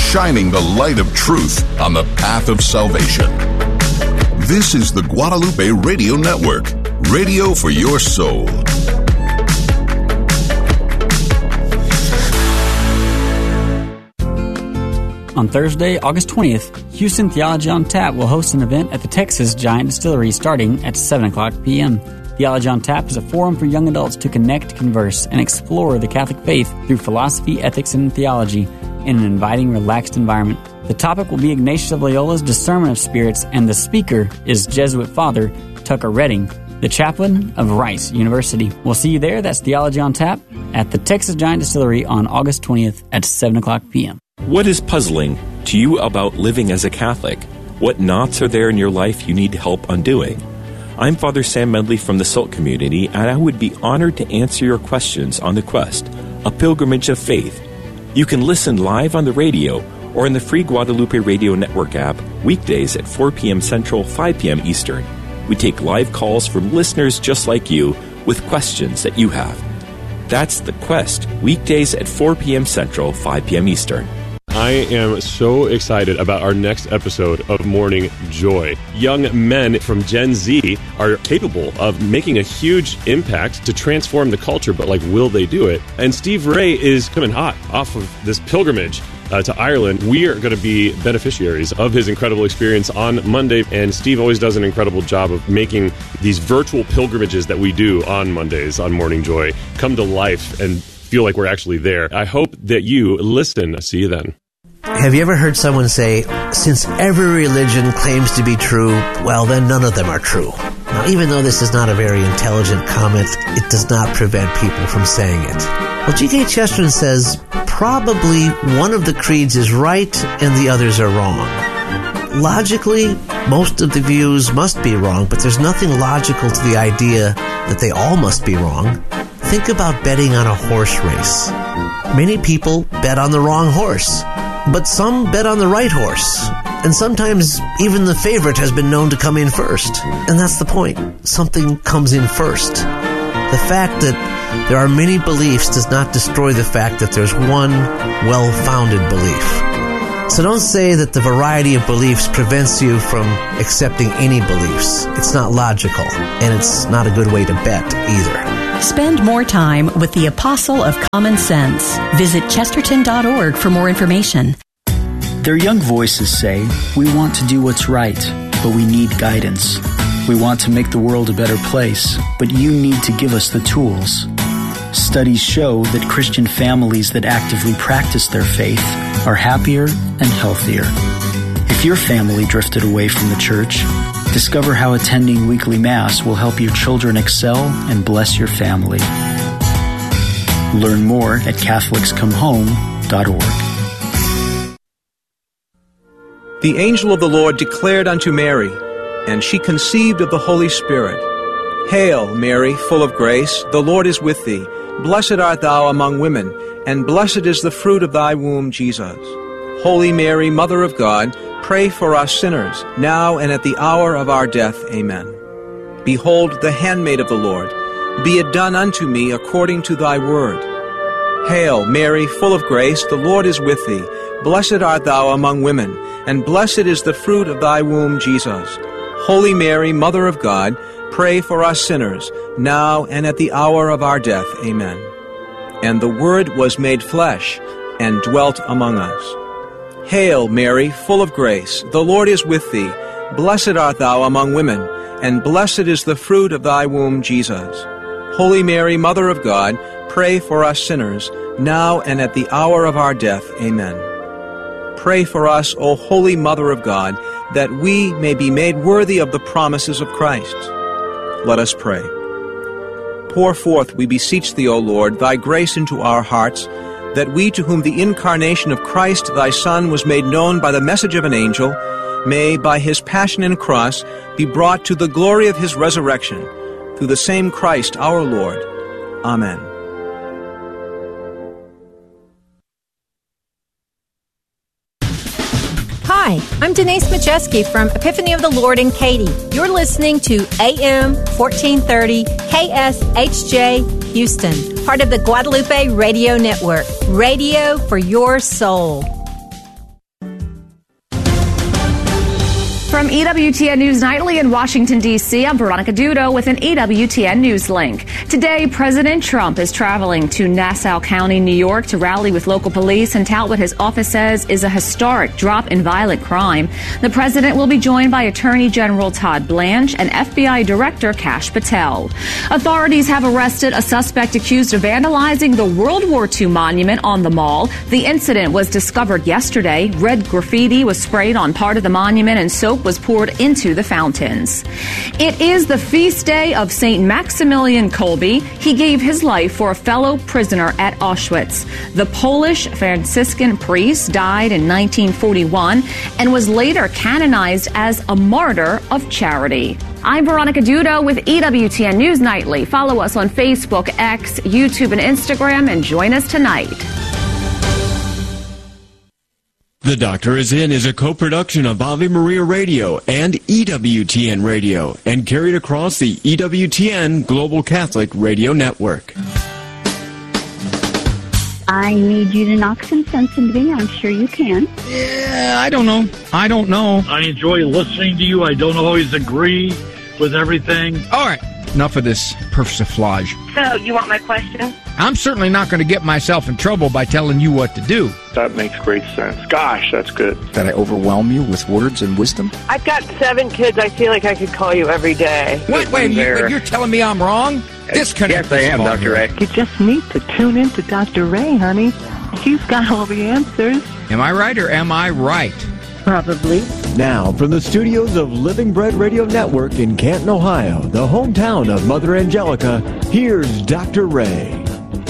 shining the light of truth on the path of salvation. This is the Guadalupe Radio Network, radio for your soul. On Thursday, August 20th, Houston Theology on Tap will host an event at the Texas Giant Distillery starting at 7 o'clock p.m. Theology on Tap is a forum for young adults to connect, converse, and explore the Catholic faith through philosophy, ethics, and theology in an inviting, relaxed environment. The topic will be Ignatius of Loyola's Discernment of Spirits, and the speaker is Jesuit Father Tucker Redding, the chaplain of Rice University. We'll see you there. That's Theology on Tap at the Texas Giant Distillery on August 20th at 7 o'clock p.m. What is puzzling to you about living as a Catholic? What knots are there in your life you need help undoing? I'm Father Sam Medley from the SALT community, and I would be honored to answer your questions on The Quest, a pilgrimage of faith. You can listen live on the radio or in the free Guadalupe Radio Network app weekdays at 4 p.m. Central, 5 p.m. Eastern. We take live calls from listeners just like you with questions that you have. That's The Quest, weekdays at 4 p.m. Central, 5 p.m. Eastern. I am so excited about our next episode of Morning Joy. Young men from Gen Z are capable of making a huge impact to transform the culture, but will they do it? And Steve Ray is coming hot off of this pilgrimage to Ireland. We are going to be beneficiaries of his incredible experience on Monday, and Steve always does an incredible job of making these virtual pilgrimages that we do on Mondays on Morning Joy come to life and feel like we're actually there. I hope that you listen. See you then. Have you ever heard someone say, since every religion claims to be true, well, then none of them are true? Now, even though this is not a very intelligent comment, it does not prevent people from saying it. Well, G.K. Chesterton says, probably one of the creeds is right and the others are wrong. Logically, most of the views must be wrong, but there's nothing logical to the idea that they all must be wrong. Think about betting on a horse race. Many people bet on the wrong horse, but some bet on the right horse. And sometimes even the favorite has been known to come in first. And that's the point. Something comes in first. The fact that there are many beliefs does not destroy the fact that there's one well-founded belief. So don't say that the variety of beliefs prevents you from accepting any beliefs. It's not logical, and it's not a good way to bet either. Spend more time with the Apostle of Common Sense. Visit Chesterton.org for more information. Their young voices say, we want to do what's right, but we need guidance. We want to make the world a better place, but you need to give us the tools. Studies show that Christian families that actively practice their faith are happier and healthier. If your family drifted away from the church, discover how attending weekly Mass will help your children excel and bless your family. Learn more at CatholicsComeHome.org. The angel of the Lord declared unto Mary, and she conceived of the Holy Spirit. Hail, Mary, full of grace, the Lord is with thee. Blessed art thou among women, and blessed is the fruit of thy womb, Jesus. Holy Mary, Mother of God, pray for us sinners, now and at the hour of our death. Amen. Behold, the handmaid of the Lord. Be it done unto me according to thy word. Hail, Mary, full of grace, the Lord is with thee. Blessed art thou among women, and blessed is the fruit of thy womb, Jesus. Holy Mary, Mother of God, pray for us sinners, now and at the hour of our death. Amen. And the Word was made flesh, and dwelt among us. Hail, Mary, full of grace, the Lord is with thee. Blessed art thou among women, and blessed is the fruit of thy womb, Jesus. Holy Mary, Mother of God, pray for us sinners, now and at the hour of our death. Amen. Pray for us, O Holy Mother of God, that we may be made worthy of the promises of Christ. Let us pray. Pour forth, we beseech thee, O Lord, thy grace into our hearts, that we, to whom the incarnation of Christ thy Son was made known by the message of an angel, may, by his passion and cross, be brought to the glory of his resurrection, through the same Christ our Lord. Amen. Hi, I'm Denise Majeski from Epiphany of the Lord in Katy. You're listening to AM 1430 KSHJ Houston, part of the Guadalupe Radio Network. Radio for your soul. From EWTN News Nightly in Washington, D.C., I'm Veronica Dudo with an EWTN News link. Today, President Trump is traveling to Nassau County, New York, to rally with local police and tout what his office says is a historic drop in violent crime. The president will be joined by Attorney General Todd Blanche and FBI Director Kash Patel. Authorities have arrested a suspect accused of vandalizing the World War II monument on the Mall. The incident was discovered yesterday. Red graffiti was sprayed on part of the monument and soap was poured into the fountains. It is the feast day of St. Maximilian Kolbe. He gave his life for a fellow prisoner at Auschwitz. The Polish Franciscan priest died in 1941 and was later canonized as a martyr of charity. I'm Veronica Dudo with EWTN News Nightly. Follow us on Facebook, X, YouTube, and Instagram, and join us tonight. The Doctor Is In is a co-production of Ave Maria Radio and EWTN Radio and carried across the EWTN Global Catholic Radio Network. I need you to knock some sense into me. I'm sure you can. Yeah, I don't know. I enjoy listening to you. I don't always agree with everything. All right, enough of this persiflage. So, you want my question? I'm certainly not going to get myself in trouble by telling you what to do. That makes great sense. Gosh, that's good. That I overwhelm you with words and wisdom? I've got 7 kids. I feel like I could call you every day. Wait, you're telling me I'm wrong? Disconnect. Yes, I am, Dr. Ray. You just need to tune in to Dr. Ray, honey. He's got all the answers. Am I right or am I right? Probably. Now, from the studios of Living Bread Radio Network in Canton, Ohio, the hometown of Mother Angelica, here's Dr. Ray.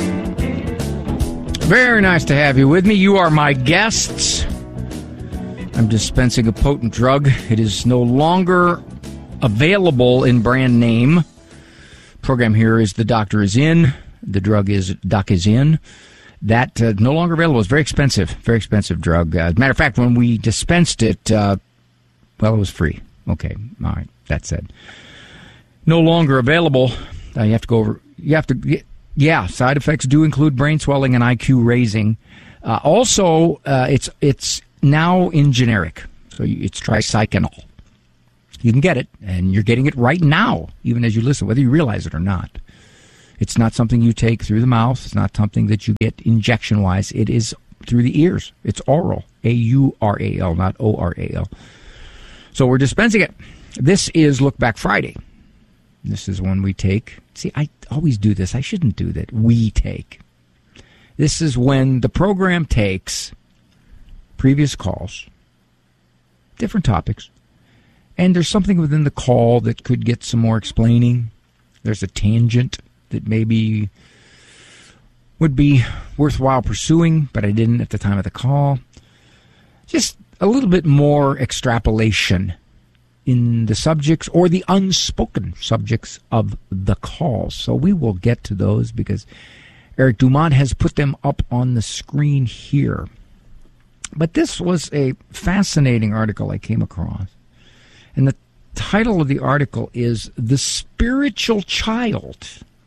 Very nice to have you with me. You are my guests. I'm dispensing a potent drug. It is no longer available in brand name. Program here is The Doctor Is In. The drug is Doc Is In. That no longer available. It's very expensive drug. As a matter of fact, when we dispensed it, it was free. Okay, all right. That said, no longer available. You have to go over. Yeah, side effects do include brain swelling and IQ raising. Also, it's now in generic, so it's tricyclical. You can get it, and you're getting it right now, even as you listen, whether you realize it or not. It's not something you take through the mouth. It's not something that you get injection-wise. It is through the ears. It's oral, A-U-R-A-L, not O-R-A-L. So we're dispensing it. This is Look Back Friday. This is when we take... See, I always do this. I shouldn't do that. We take. This is when the program takes previous calls, different topics, and there's something within the call that could get some more explaining. There's a tangent that maybe would be worthwhile pursuing, but I didn't at the time of the call. Just a little bit more extrapolation in the subjects or the unspoken subjects of the calls. So we will get to those because Eric Dumont has put them up on the screen here. But this was a fascinating article I came across. And the title of the article is The Spiritual Child.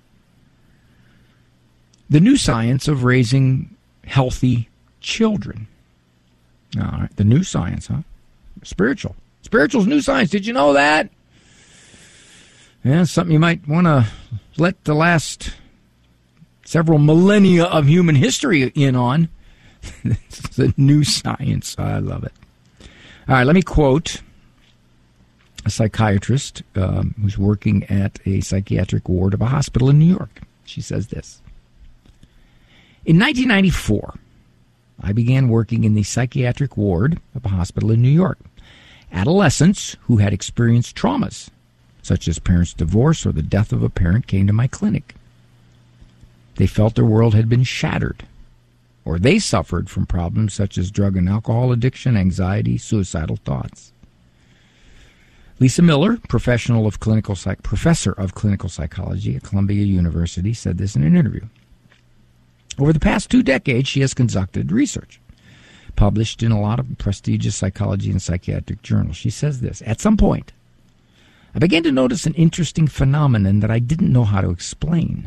The New Science of Raising Healthy Children. All right, the new science, huh? Spiritual. Spiritual's new science. Did you know that? Yeah, something you might want to let the last several millennia of human history in on. It's the new science. I love it. All right, let me quote a psychiatrist who's working at a psychiatric ward of a hospital in New York. She says this. In 1994, I began working in the psychiatric ward of a hospital in New York. Adolescents who had experienced traumas, such as parents' divorce or the death of a parent, came to my clinic. They felt their world had been shattered, or they suffered from problems such as drug and alcohol addiction, anxiety, suicidal thoughts. Lisa Miller, professor of clinical psychology at Columbia University, said this in an interview. Over the past 2 decades, she has conducted research, published in a lot of prestigious psychology and psychiatric journals. She says this, at some point, I began to notice an interesting phenomenon that I didn't know how to explain.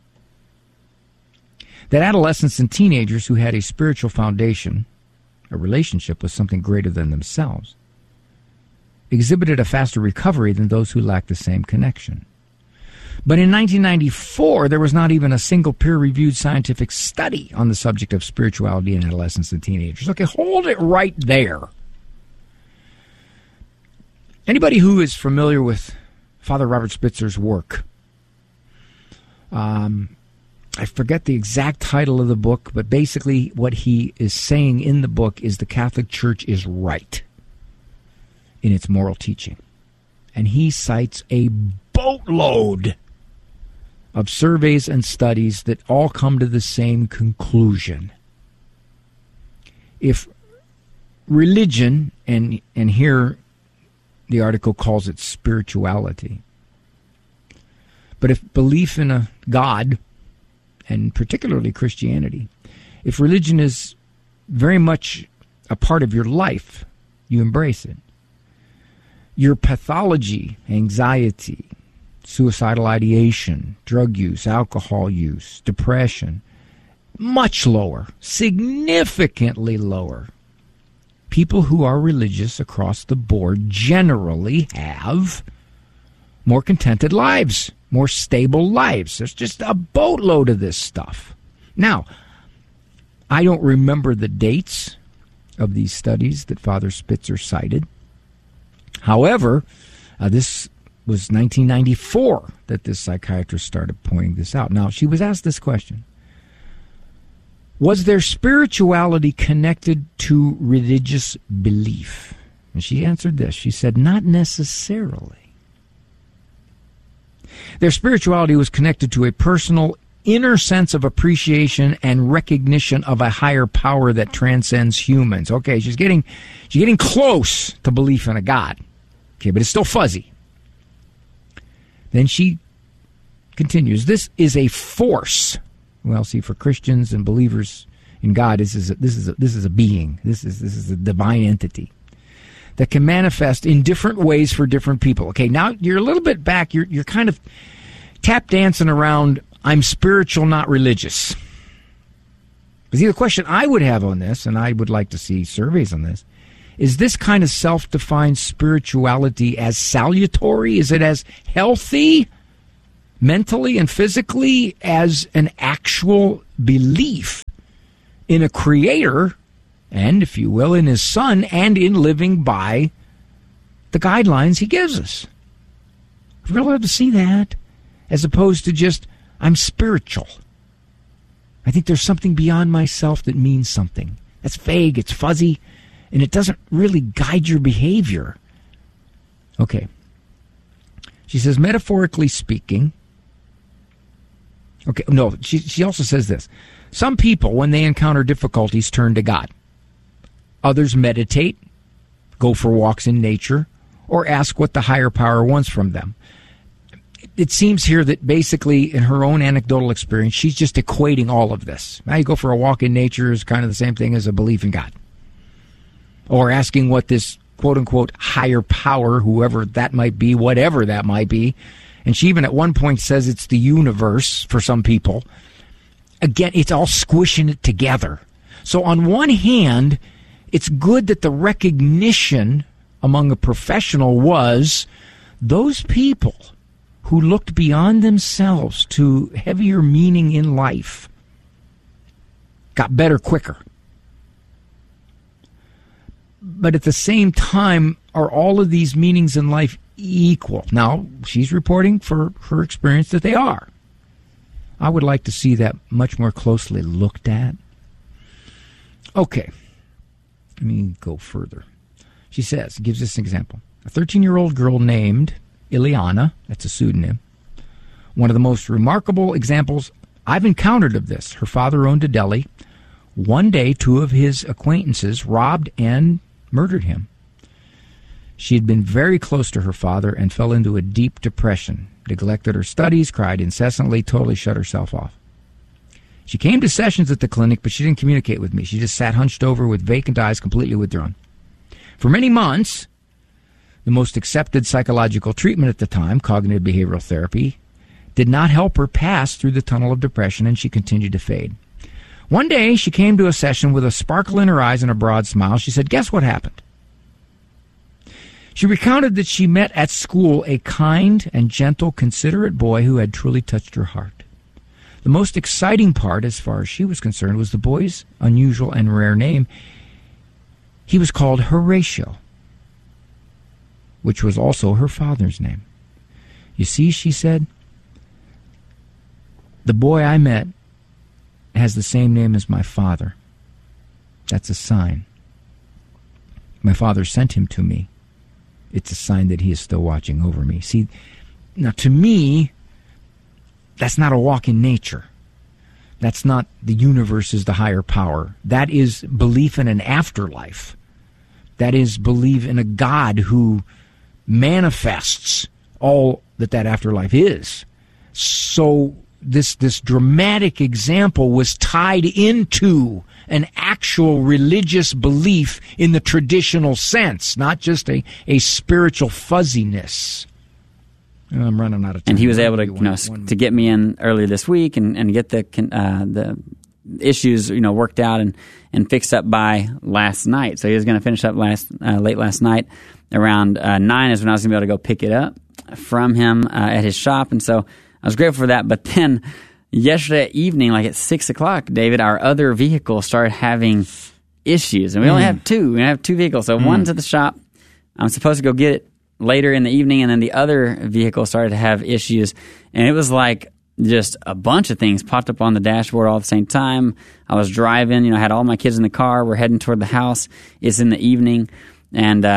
That adolescents and teenagers who had a spiritual foundation, a relationship with something greater than themselves, exhibited a faster recovery than those who lacked the same connection. But in 1994, there was not even a single peer-reviewed scientific study on the subject of spirituality in adolescents and teenagers. Okay, hold it right there. Anybody who is familiar with Father Robert Spitzer's work, I forget the exact title of the book, but basically what he is saying in the book is the Catholic Church is right in its moral teaching. And he cites a boatload of surveys and studies that all come to the same conclusion. If religion, and here the article calls it spirituality, but if belief in a God, and particularly Christianity, if religion is very much a part of your life, you embrace it. Your pathology, anxiety, suicidal ideation, drug use, alcohol use, depression, much lower, significantly lower. People who are religious across the board generally have more contented lives, more stable lives. There's just a boatload of this stuff. Now, I don't remember the dates of these studies that Father Spitzer cited. However, this was 1994 that this psychiatrist started pointing this out. Now, she was asked this question. Was their spirituality connected to religious belief? And she answered this. She said, not necessarily. Their spirituality was connected to a personal inner sense of appreciation and recognition of a higher power that transcends humans. Okay, she's getting close to belief in a God. Okay, but it's still fuzzy. Then she continues, this is a force. Well, see, for Christians and believers in God, this is a being. This is a divine entity that can manifest in different ways for different people. Okay, now you're a little bit back. You're kind of tap dancing around, I'm spiritual, not religious. But see, the question I would have on this, and I would like to see surveys on this, is this kind of self-defined spirituality as salutary? Is it as healthy mentally and physically as an actual belief in a creator and, if you will, in his son and in living by the guidelines he gives us? I'd really love to see that as opposed to just, I'm spiritual. I think there's something beyond myself that means something. That's vague, it's fuzzy, and it doesn't really guide your behavior. Okay. She says, metaphorically speaking, okay, no, she also says this. Some people, when they encounter difficulties, turn to God. Others meditate, go for walks in nature, or ask what the higher power wants from them. It seems here that basically, in her own anecdotal experience, she's just equating all of this. Now, you go for a walk in nature is kind of the same thing as a belief in God. Or asking what this quote-unquote higher power, whoever that might be, whatever that might be, and she even at one point says it's the universe for some people. Again, it's all squishing it together. So on one hand, it's good that the recognition among a professional was those people who looked beyond themselves to heavier meaning in life got better quicker. But at the same time, are all of these meanings in life equal? Now, she's reporting for her experience that they are. I would like to see that much more closely looked at. Okay. Let me go further. She says, gives this example. A 13-year-old girl named Ileana, that's a pseudonym, one of the most remarkable examples I've encountered of this. Her father owned a deli. One day, two of his acquaintances robbed and murdered him. She had been very close to her father and fell into a deep depression, neglected her studies, cried incessantly, totally shut herself off. She came to sessions at the clinic, but she didn't communicate with me. She just sat hunched over with vacant eyes, completely withdrawn. For many months, the most accepted psychological treatment at the time, cognitive behavioral therapy, did not help her pass through the tunnel of depression, and she continued to fade. One day, she came to a session with a sparkle in her eyes and a broad smile. She said, guess what happened? She recounted that she met at school a kind and gentle, considerate boy who had truly touched her heart. The most exciting part, as far as she was concerned, was the boy's unusual and rare name. He was called Horatio, which was also her father's name. You see, she said, the boy I met has the same name as my father. That's a sign. My father sent him to me. It's a sign that he is still watching over me. See, now to me, that's not a walk in nature. That's not the universe is the higher power. That is belief in an afterlife. That is belief in a God who manifests all that afterlife is. So this dramatic example was tied into an actual religious belief in the traditional sense, not just a spiritual fuzziness. I'm running out of time. And he was able to, to get me in earlier this week and get the issues, worked out and fixed up by last night. So he was going to finish up late last night. Around 9 is when I was going to be able to go pick it up from him at his shop. And so I was grateful for that. But then yesterday evening, like at 6 o'clock, David, our other vehicle started having issues. And we only have two. We have two vehicles. So one's at the shop. I'm supposed to go get it later in the evening. And then the other vehicle started to have issues. And it was like just a bunch of things popped up on the dashboard all at the same time. I was driving, I had all my kids in the car. We're heading toward the house. It's in the evening. And,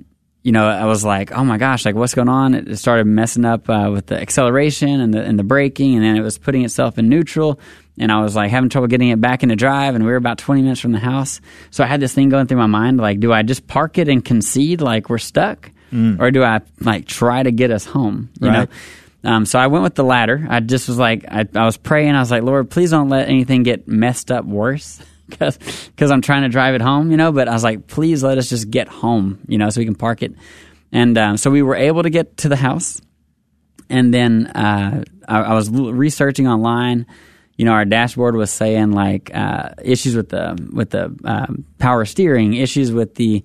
I was like, oh my gosh, like what's going on? It started messing up with the acceleration and the braking, and then it was putting itself in neutral. And I was like having trouble getting it back into drive, and we were about 20 minutes from the house. So I had this thing going through my mind, like, do I just park it and concede like we're stuck? Or do I like try to get us home? You know? So I went with the latter. I just was like, I was praying. I was like, Lord, please don't let anything get messed up worse. Because I'm trying to drive it home, but I was like, please let us just get home, so we can park it. And so we were able to get to the house. And then I was researching online. Our dashboard was saying like issues with the power steering, issues with the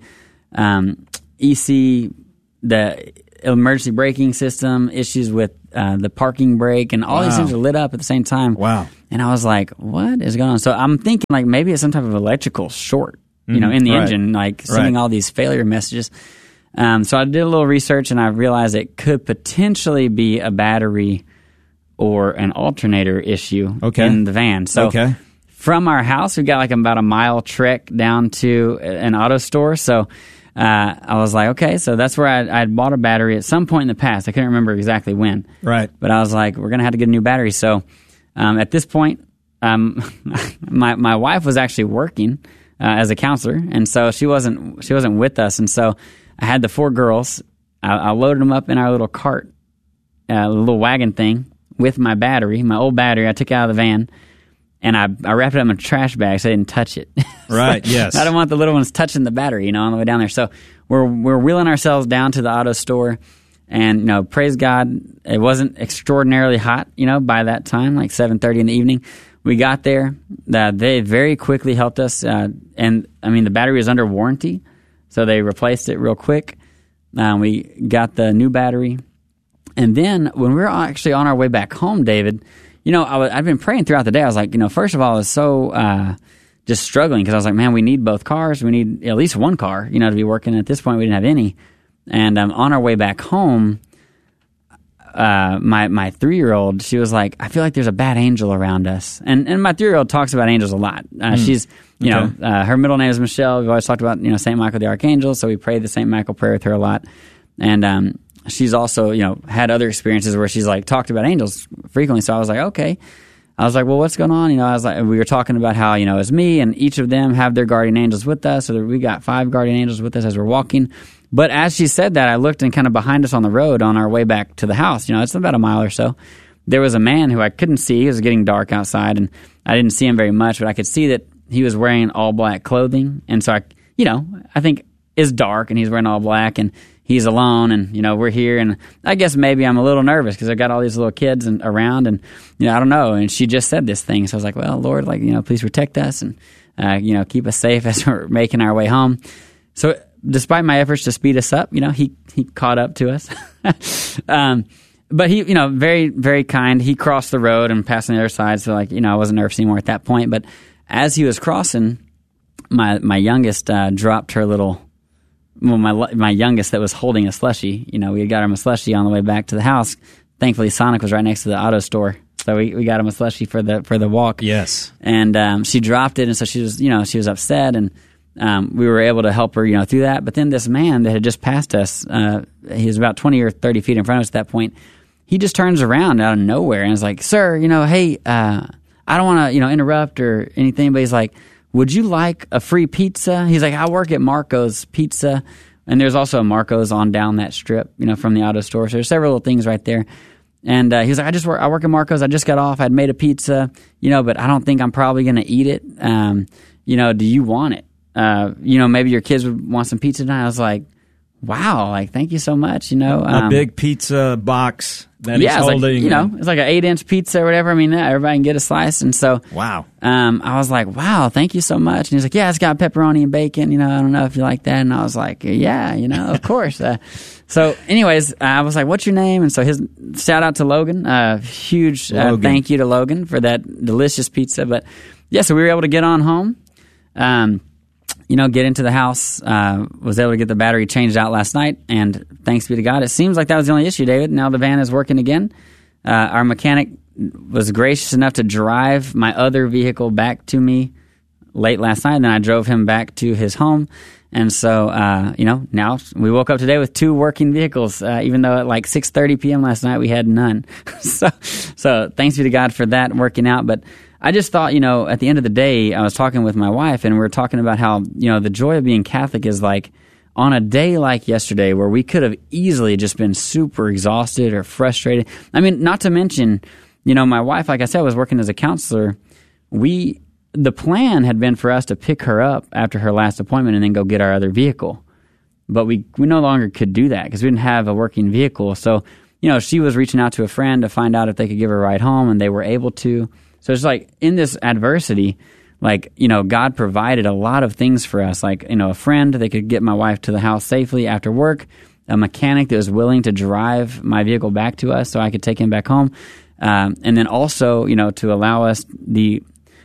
EC, the emergency braking system, issues with the parking brake, and all these things are lit up at the same time. Wow. And I was like, what is going on? So I'm thinking like maybe it's some type of electrical short, in the engine, like sending all these failure messages. So I did a little research, and I realized it could potentially be a battery or an alternator issue in the van. So from our house, we got like about a mile trek down to an auto store. So I was like, okay, so that's where I had bought a battery at some point in the past. I couldn't remember exactly when. Right. But I was like, we're going to have to get a new battery. So at this point, my wife was actually working as a counselor, and so she wasn't with us. And so I had the 4 girls. I loaded them up in our little cart, a little wagon thing with my battery, my old battery. I took it out of the van. And I wrapped it up in a trash bag so I didn't touch it. Right, yes. I don't want the little ones touching the battery, on the way down there. So we're wheeling ourselves down to the auto store. And, praise God, it wasn't extraordinarily hot, by that time, like 7:30 in the evening. We got there. They very quickly helped us. And, the battery was under warranty, so they replaced it real quick. We got the new battery. And then when we were actually on our way back home, David, I've been praying throughout the day. I was like, first of all, I was so just struggling because I was like, man, we need both cars. We need at least one car, to be working. At this point, we didn't have any. And on our way back home, my 3-year-old, she was like, I feel like there's a bad angel around us. And my 3-year-old talks about angels a lot. She's, her middle name is Michelle. We've always talked about, St. Michael the Archangel. So we prayed the St. Michael prayer with her a lot. And she's also, had other experiences where she's like talked about angels frequently. So I was like, okay. I was like, well, what's going on? I was like, we were talking about how, it's me and each of them have their guardian angels with us. So we got 5 guardian angels with us as we're walking. But as she said that, I looked and kind of behind us on the road on our way back to the house, it's about a mile or so. There was a man who I couldn't see. It was getting dark outside and I didn't see him very much, but I could see that he was wearing all black clothing. And so I think it's dark and he's wearing all black and he's alone, and we're here, and I guess maybe I'm a little nervous because I got all these little kids around, and I don't know. And she just said this thing, so I was like, well, Lord, please protect us and keep us safe as we're making our way home. So despite my efforts to speed us up, he caught up to us. But he, very, very kind. He crossed the road and passed on the other side. So I wasn't nervous anymore at that point. But as he was crossing, my youngest dropped her little. Well, my youngest that was holding a slushie. We had got him a slushie on the way back to the house. Thankfully, Sonic was right next to the auto store, so we got him a slushie for the walk. Yes, and she dropped it, and so she was upset, and we were able to help her through that. But then this man that had just passed us, he was about 20 or 30 feet in front of us at that point. He just turns around out of nowhere and is like, "Sir, hey, I don't want to interrupt or anything," but he's like, "Would you like a free pizza?" He's like, "I work at Marco's Pizza." And there's also a Marco's on down that strip, from the auto store. So there's several little things right there. And he was like, I work at Marco's. I just got off. I'd made a pizza, but I don't think I'm probably going to eat it. Do you want it? Maybe your kids would want some pizza tonight. I was like, wow, thank you so much. A big pizza box that he's holding. It's like an 8-inch pizza or whatever. I mean, everybody can get a slice. And so, wow. I was like, wow, thank you so much. And he's like, yeah, it's got pepperoni and bacon. I don't know if you like that. And I was like, yeah, of course. So anyways, I was like, what's your name? And so his shout out to Logan, huge thank you to Logan for that delicious pizza. But yeah, so we were able to get on home. Get into the house, was able to get the battery changed out last night, and thanks be to God, it seems like that was the only issue, David. Now the van is working again. Our mechanic was gracious enough to drive my other vehicle back to me late last night, and then I drove him back to his home. And so, now we woke up today with 2 working vehicles, even though at 6:30 p.m. last night we had none. So thanks be to God for that working out. But I just thought, at the end of the day, I was talking with my wife, and we were talking about how, the joy of being Catholic is on a day like yesterday where we could have easily just been super exhausted or frustrated. I mean, not to mention, my wife, like I said, was working as a counselor. The plan had been for us to pick her up after her last appointment and then go get our other vehicle. But we no longer could do that because we didn't have a working vehicle. So, she was reaching out to a friend to find out if they could give her a ride home, and they were able to. So it's in this adversity, God provided a lot of things for us, a friend that could get my wife to the house safely after work, a mechanic that was willing to drive my vehicle back to us so I could take him back home. And then also, to allow us the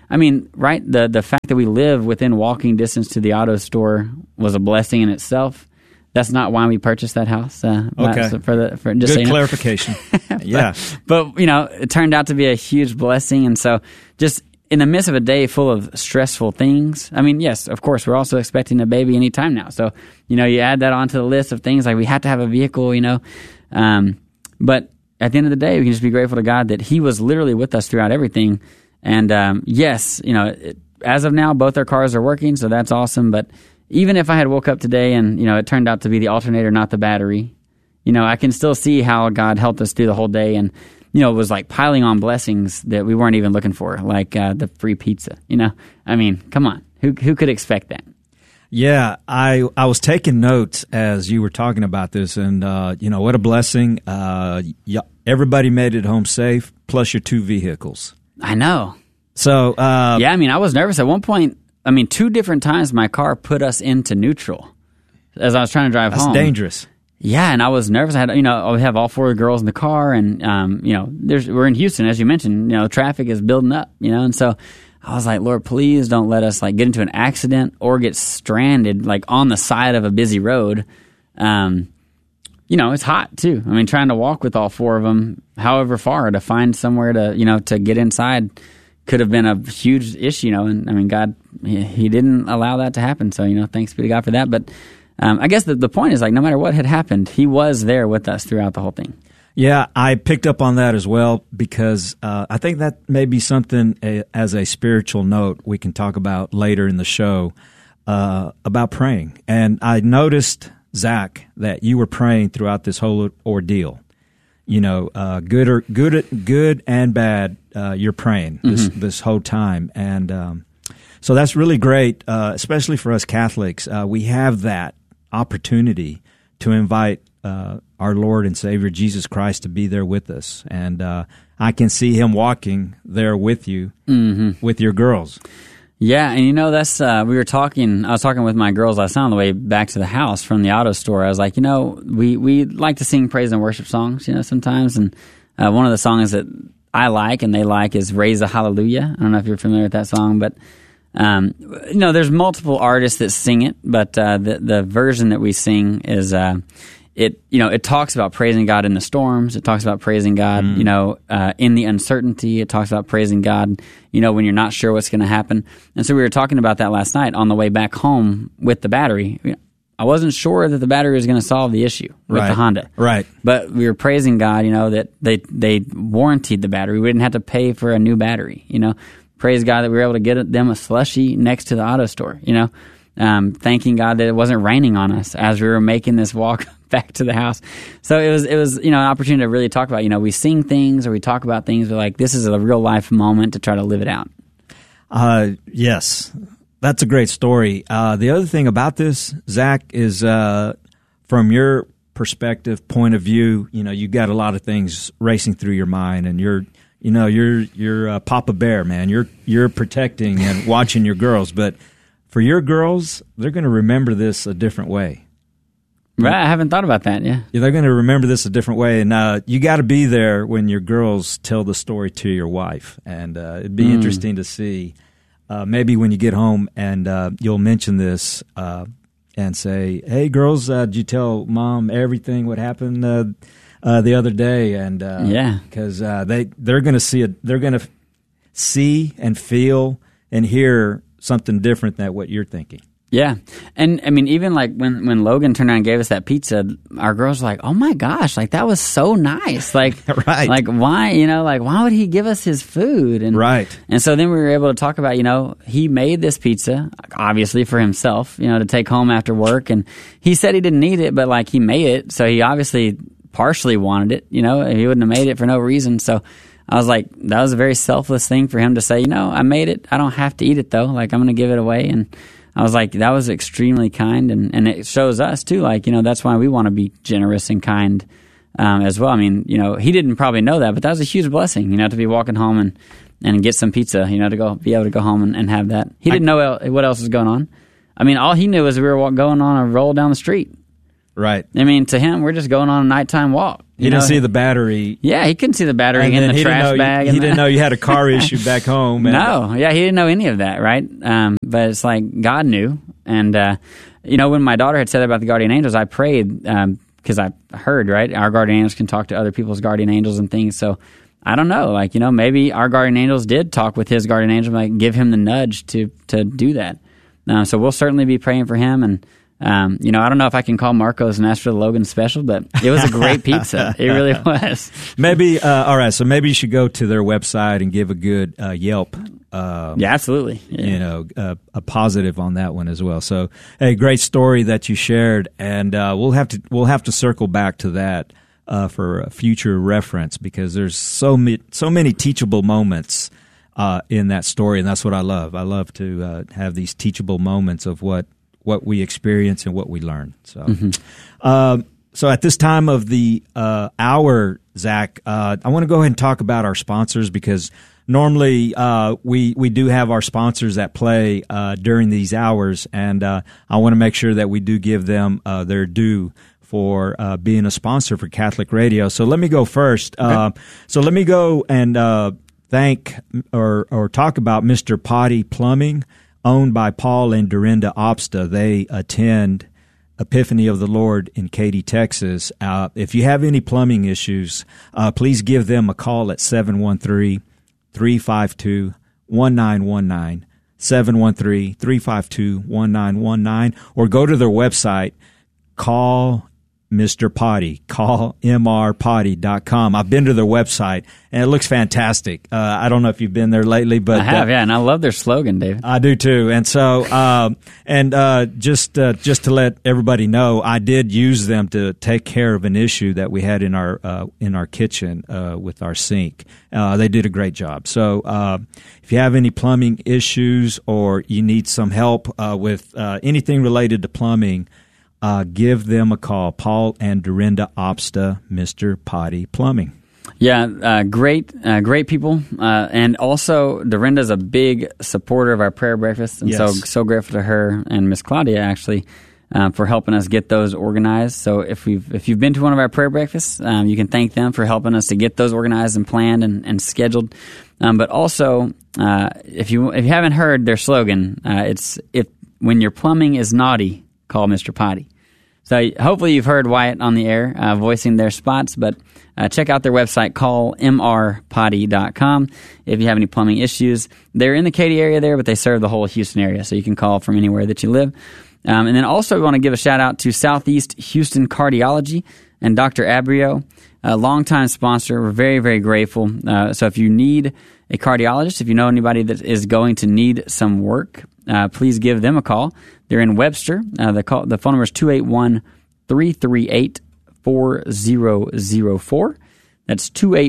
fact that we live within walking distance to the auto store was a blessing in itself. That's not why we purchased that house. Okay. For just good clarification. Yeah. But, it turned out to be a huge blessing. And so just in the midst of a day full of stressful things, I mean, yes, of course, we're also expecting a baby any time now. So, you add that onto the list of things we have to have a vehicle, but at the end of the day, we can just be grateful to God that He was literally with us throughout everything. And yes, as of now, both our cars are working, so that's awesome. But even if I had woke up today and, it turned out to be the alternator, not the battery, I can still see how God helped us through the whole day. And, it was piling on blessings that we weren't even looking for, the free pizza, I mean, come on. Who could expect that? Yeah, I was taking notes as you were talking about this, and, what a blessing. Everybody made it home safe, plus your 2 vehicles. I know. So, yeah, I was nervous at one point. 2 different times my car put us into neutral as I was trying to drive home. That's dangerous. Yeah, and I was nervous. I had, we have all 4 girls in the car, and we're in Houston, as you mentioned. Traffic is building up. And so I was like, Lord, please don't let us get into an accident or get stranded on the side of a busy road. It's hot too. Trying to walk with all 4 of them, however far, to find somewhere to to get inside could have been a huge issue. And God, He didn't allow that to happen. So thanks be to God for that. But I guess the point is no matter what had happened, He was there with us throughout the whole thing. Yeah, I picked up on that as well because I think that may be something as a spiritual note we can talk about later in the show about praying. And I noticed, Zach, that you were praying throughout this whole ordeal. Good and bad. You're praying this whole time, and so that's really great, especially for us Catholics. We have that opportunity to invite our Lord and Savior Jesus Christ to be there with us, and I can see Him walking there with you, with your girls. Yeah, and that's I was talking with my girls last night on the way back to the house from the auto store. I was like, we like to sing praise and worship songs, sometimes, and one of the songs that I like and they like is Raise a Hallelujah. I don't know if you're familiar with that song, but there's multiple artists that sing it, but the version that we sing is it talks about praising God in the storms. It talks about praising God, in the uncertainty. It talks about praising God, when you're not sure what's going to happen. And so we were talking about that last night on the way back home with the battery. I wasn't sure that the battery was going to solve the issue with the Honda. Right. But we were praising God, that they warrantied the battery. We didn't have to pay for a new battery, Praise God that we were able to get them a slushie next to the auto store, thanking God that it wasn't raining on us as we were making this walk back to the house. So it was an opportunity to really talk about, we sing things or we talk about things, but like this is a real life moment to try to live it out. Yes, that's a great story. The other thing about this, Zach, is from your perspective, point of view, you got a lot of things racing through your mind, and you're Papa Bear, man. You're protecting and watching your girls, but for your girls, they're going to remember this a different way. Right, I haven't thought about that. Yeah, they're going to remember this a different way, and you got to be there when your girls tell the story to your wife, and it'd be interesting to see. Maybe when you get home and you'll mention this and say, "Hey, girls, did you tell Mom everything what happened the other day?" And because they're going to see it, they're going to see and feel and hear something different than what you're thinking. Yeah. And I mean, even like when Logan turned around and gave us that pizza, our girls were like, oh my gosh, like that was so nice. Like, right. Like why, why would he give us his food? And, right. And so then we were able to talk about, he made this pizza, obviously for himself, to take home after work. And he said he didn't need it, but like he made it. So he obviously partially wanted it, he wouldn't have made it for no reason. So I was like, that was a very selfless thing for him to say, I made it. I don't have to eat it though. Like I'm going to give it away. And I was like, that was extremely kind, and it shows us too, like, that's why we want to be generous and kind as well. I mean, he didn't probably know that, but that was a huge blessing, to be walking home and get some pizza, to go be able to go home and have that. He didn't know what else was going on. I mean, all he knew was we were going on a roll down the street. Right. I mean, to him, we're just going on a nighttime walk. He didn't see the battery. Yeah, he couldn't see the battery in the trash bag. He didn't know you had a car issue back home. No, he didn't know any of that, right? But it's like God knew. And, when my daughter had said that about the guardian angels, I prayed because I heard, right, our guardian angels can talk to other people's guardian angels and things. So I don't know, like, maybe our guardian angels did talk with his guardian angel, like give him the nudge to do that. So we'll certainly be praying for him. And I don't know if I can call Marcos and ask for the Logan special, but it was a great pizza. It really was. Maybe, all right, so maybe you should go to their website and give a good Yelp. Yeah, absolutely. Yeah. A positive on that one as well. So, hey, great story that you shared, and we'll have to circle back to that for a future reference, because there's so many teachable moments in that story, and that's what I love. I love to have these teachable moments of what we experience and what we learn. So, so at this time of the hour, Zach, I want to go ahead and talk about our sponsors, because normally we do have our sponsors that play during these hours, and I want to make sure that we do give them their due for being a sponsor for Catholic Radio. So let me go first. Okay. So let me go and thank or talk about Mr. Potty Plumbing, owned by Paul and Dorinda Obsta. They attend Epiphany of the Lord in Katy, Texas. If you have any plumbing issues, please give them a call at 713-352-1919, 713-352-1919, or go to their website, call Mr. Potty, callmrpotty.com. I've been to their website, and it looks fantastic. I don't know if you've been there lately, but I have, and I love their slogan, David. I do too. And so, just to let everybody know, I did use them to take care of an issue that we had in our kitchen with our sink. They did a great job. So, if you have any plumbing issues or you need some help with anything related to plumbing, give them a call, Paul and Dorinda Obsta, Mr. Potty Plumbing. Yeah, great people. And also, Dorinda's a big supporter of our prayer breakfast. And so grateful to her and Miss Claudia, actually, for helping us get those organized. So if you've been to one of our prayer breakfasts, you can thank them for helping us to get those organized and planned and scheduled. But also, if you haven't heard their slogan, it's when your plumbing is naughty, call Mr. Potty. So hopefully you've heard Wyatt on the air voicing their spots, but check out their website, callmrpotty.com, if you have any plumbing issues. They're in the Katy area there, but they serve the whole Houston area, so you can call from anywhere that you live. And then also we want to give a shout-out to Southeast Houston Cardiology and Dr. Abrio, a longtime sponsor. We're very, very grateful. So if you need a cardiologist, if you know anybody that is going to need some work, please give them a call. They're in Webster. The phone number is 281-338-4004. That's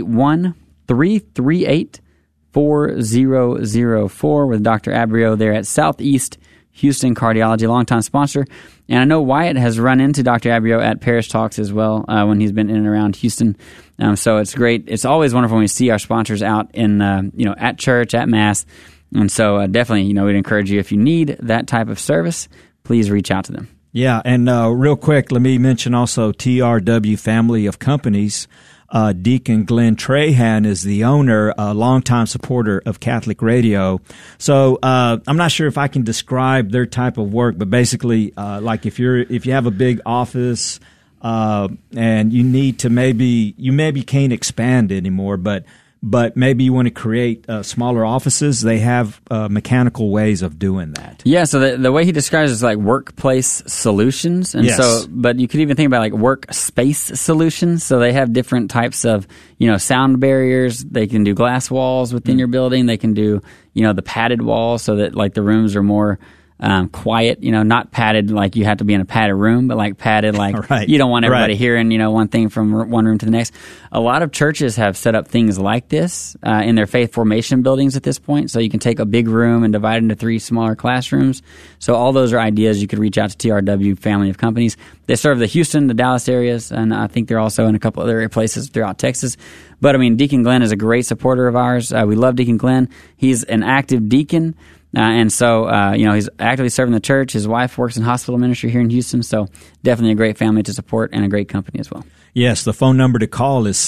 281-338-4004 with Dr. Abrio there at Southeast Houston Cardiology, longtime sponsor. And I know Wyatt has run into Dr. Abrio at Parish Talks as well when he's been in and around Houston. So it's great. It's always wonderful when we see our sponsors out in, at church, at Mass. And so definitely, we'd encourage you, if you need that type of service, please reach out to them. Yeah, and real quick, let me mention also TRW Family of Companies. Deacon Glenn Trahan is the owner, a longtime supporter of Catholic Radio. So I'm not sure if I can describe their type of work, but basically, like if you have a big office and you need to maybe can't expand anymore, but maybe you want to create smaller offices, they have mechanical ways of doing that. Yeah, so the way he describes it is like workplace solutions. And yes. But you could even think about like workspace solutions. So they have different types of, sound barriers. They can do glass walls within your building. They can do, the padded walls so that like the rooms are more quiet, not padded like you have to be in a padded room, but like padded like right. You don't want everybody hearing, one thing from one room to the next. A lot of churches have set up things like this in their faith formation buildings at this point. So you can take a big room and divide it into 3 smaller classrooms. So all those are ideas. You could reach out to TRW Family of Companies. They serve the Houston, the Dallas areas, and I think they're also in a couple other places throughout Texas. But Deacon Glenn is a great supporter of ours. We love Deacon Glenn. He's an active deacon. And so, he's actively serving the church. His wife works in hospital ministry here in Houston, so definitely a great family to support and a great company as well. Yes, the phone number to call is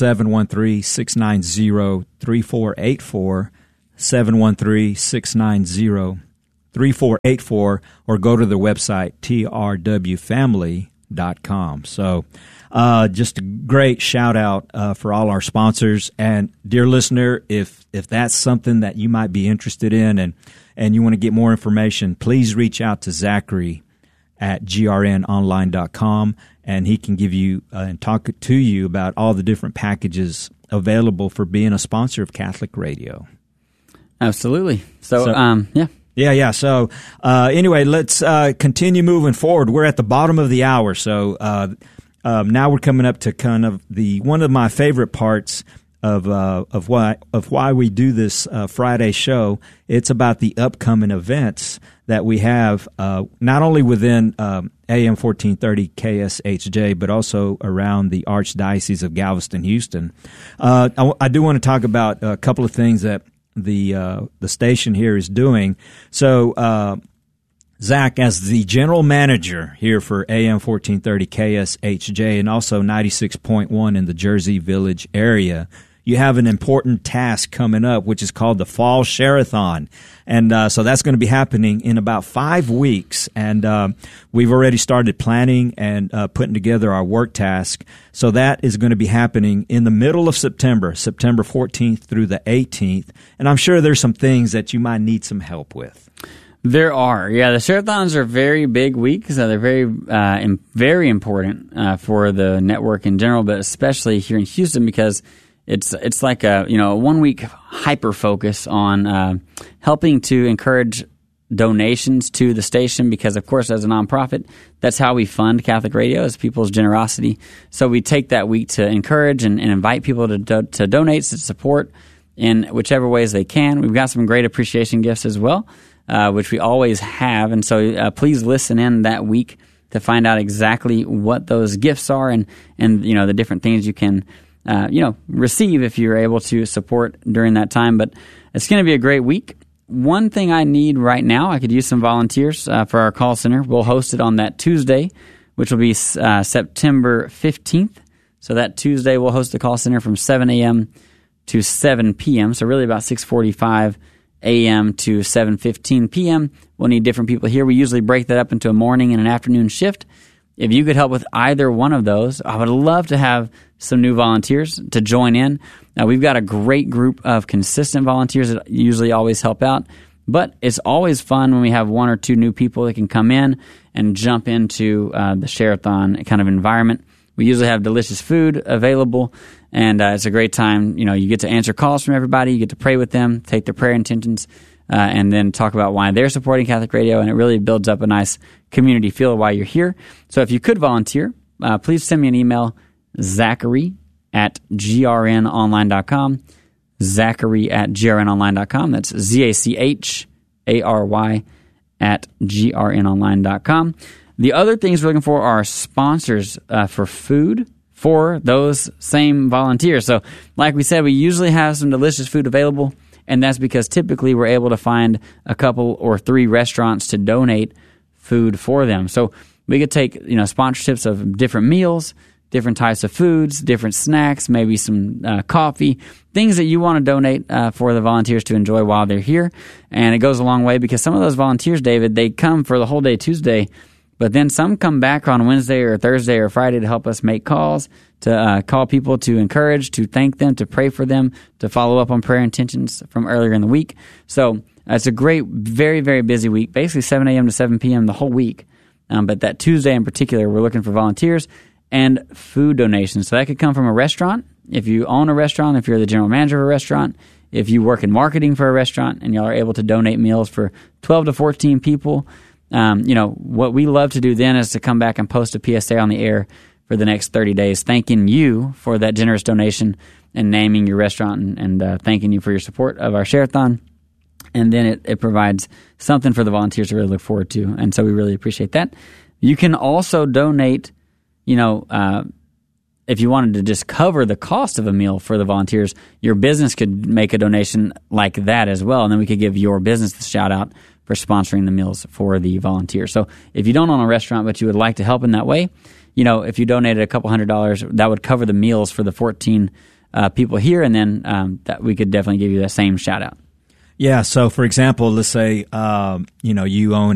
713-690-3484, 713-690-3484, or go to their website, trwfamily.com. So just a great shout-out for all our sponsors. And, dear listener, if that's something that you might be interested in and you want to get more information, please reach out to Zachary at grnonline.com, and he can give you and talk to you about all the different packages available for being a sponsor of Catholic Radio. Absolutely. So yeah. Yeah. So anyway, let's continue moving forward. We're at the bottom of the hour, so now we're coming up to kind of one of my favorite parts of why we do this Friday show. It's about the upcoming events that we have, not only within AM 1430 KSHJ, but also around the Archdiocese of Galveston, Houston. I do want to talk about a couple of things that the station here is doing. So, Zach, as the general manager here for AM 1430 KSHJ and also 96.1 in the Jersey Village area, you have an important task coming up, which is called the Fall Share-a-thon. And so that's going to be happening in about 5 weeks. And we've already started planning and putting together our work task. So that is going to be happening in the middle of September 14th through the 18th. And I'm sure there's some things that you might need some help with. There are. Yeah, the Share-a-thons are very big weeks. They're very, very important for the network in general, but especially here in Houston because it's like a 1 week hyper focus on helping to encourage donations to the station because, of course, as a nonprofit, that's how we fund Catholic Radio is people's generosity. So we take that week to encourage and invite people to donate, to support in whichever ways they can. We've got some great appreciation gifts as well, which we always have. And so please listen in that week to find out exactly what those gifts are and the different things you can receive if you're able to support during that time. But it's going to be a great week. One thing I need right now, I could use some volunteers for our call center. We'll host it on that Tuesday, which will be September 15th. So that Tuesday, we'll host the call center from 7 a.m. to 7 p.m., so really about 6:45 a.m. to 7:15 p.m. We'll need different people here. We usually break that up into a morning and an afternoon shift. If you could help with either one of those, I would love to have some new volunteers to join in. Now, we've got a great group of consistent volunteers that usually always help out, but it's always fun when we have one or two new people that can come in and jump into the Share-a-thon kind of environment. We usually have delicious food available, and it's a great time. You get to answer calls from everybody, you get to pray with them, take their prayer intentions, and then talk about why they're supporting Catholic Radio, and it really builds up a nice community feel while you're here. So if you could volunteer, please send me an email, Zachary@grnonline.com, Zachary@grnonline.com. That's Zachary@grnonline.com. The other things we're looking for are sponsors for food for those same volunteers. So like we said, we usually have some delicious food available, and that's because typically we're able to find a couple or three restaurants to donate food for them. So we could take sponsorships of different meals, different types of foods, different snacks, maybe some coffee, things that you want to donate for the volunteers to enjoy while they're here. And it goes a long way because some of those volunteers, David, they come for the whole day Tuesday, but then some come back on Wednesday or Thursday or Friday to help us make calls, to call people, to encourage, to thank them, to pray for them, to follow up on prayer intentions from earlier in the week. So it's a great, very, very busy week, basically 7 a.m. to 7 p.m. the whole week. But that Tuesday in particular, we're looking for volunteers and food donations. So that could come from a restaurant. If you own a restaurant, if you're the general manager of a restaurant, if you work in marketing for a restaurant and y'all are able to donate meals for 12 to 14 people, what we love to do then is to come back and post a PSA on the air for the next 30 days, thanking you for that generous donation and naming your restaurant and thanking you for your support of our Share-a-thon. And then it provides something for the volunteers to really look forward to. And so we really appreciate that. You can also donate, if you wanted to just cover the cost of a meal for the volunteers, your business could make a donation like that as well. And then we could give your business the shout out for sponsoring the meals for the volunteers. So if you don't own a restaurant but you would like to help in that way, if you donated a couple $100, that would cover the meals for the 14 people here, and then that we could definitely give you that same shout out. Yeah, so for example, let's say you own